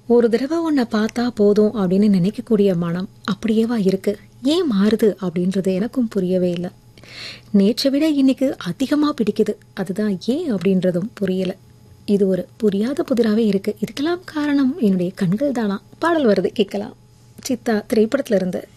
ஒரு தடவை உன்னை பார்த்தா போதும் அப்படின்னு நினைக்கக்கூடிய மனம் அப்படியேவா இருக்கு? ஏன் மாறுது அப்படின்றது எனக்கும் புரியவே இல்லை. நேற்றை விட இன்னைக்கு அதிகமாக பிடிக்குது. அதுதான் ஏன் அப்படின்றதும் புரியல. இது ஒரு புரியாத புதிராகவே இருக்கு. இதுக்கெல்லாம் காரணம் என்னுடைய கண்கள் தானா? பாடல் வருது, கேட்கலாம். சித்தா திரைப்படத்துல இருந்து.